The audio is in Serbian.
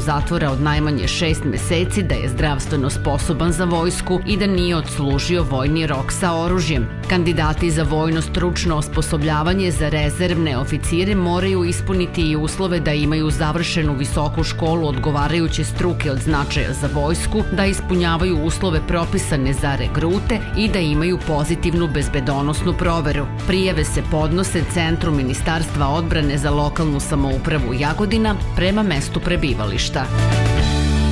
zatvora od najmanje 6 meseci, da je zdravstveno sposoban za vojsku i da nije odslužio vojni rok sa oružjem. Kandidati za vojno stručno osposobljavanje za rezervne oficire moraju ispuniti i uslove da imaju završenu visoku školu odgovarajuće struke od značaja za vojsku, da ispunjavaju uslove propisane za regrute i da imaju pozitivnu bezbedonosnu proveru. Prijave se podnose Centru Ministarstva odbrane za lokalnu samoupravu Jagodina prema mestu prebivališta.